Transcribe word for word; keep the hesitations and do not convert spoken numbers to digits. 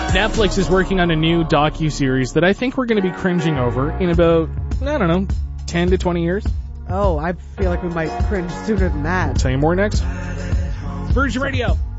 Netflix is working on a new docu-series that I think we're going to be cringing over in about, I don't know, ten to twenty years. Oh, I feel like we might cringe sooner than that. Tell you more next. Virgin Radio.